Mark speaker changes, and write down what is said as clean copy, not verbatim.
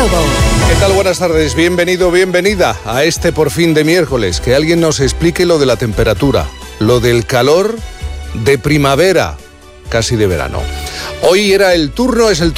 Speaker 1: Lobo.
Speaker 2: ¿Qué tal? Buenas tardes, bienvenido, bienvenida a este por fin de miércoles. Que alguien nos explique lo de la temperatura, lo del calor de primavera, casi de verano. Hoy era el turno, es el